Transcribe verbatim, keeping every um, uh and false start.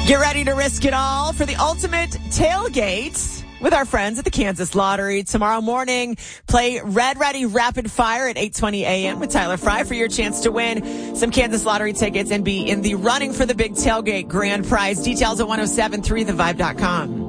Get ready to risk it all for the ultimate tailgate with our friends at the Kansas Lottery. Tomorrow morning, play Red Ready Rapid Fire at eight twenty a.m. with Tyler Fry for your chance to win some Kansas Lottery tickets and be in the running for the big tailgate grand prize. Details at ten seventy-three the vibe dot com.